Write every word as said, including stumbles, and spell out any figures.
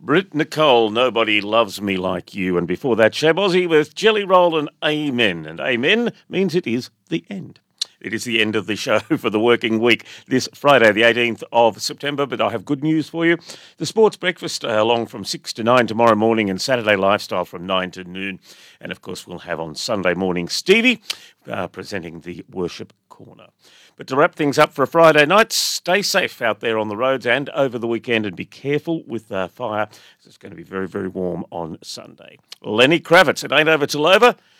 Brit Nicole, Nobody Loves Me Like You. And before that, Shabozzy with Jelly Roll and Amen. And Amen means it is the end. It is the end of the show for the working week this Friday, the eighteenth of September. But I have good news for you. The Sports Breakfast uh, along from six to nine tomorrow morning, and Saturday Lifestyle from nine to noon. And, of course, we'll have on Sunday morning Stevie uh, presenting the Worship Corner. But to wrap things up for a Friday night, stay safe out there on the roads and over the weekend, and be careful with uh, fire. It's going to be very, very warm on Sunday. Lenny Kravitz, it ain't over till over.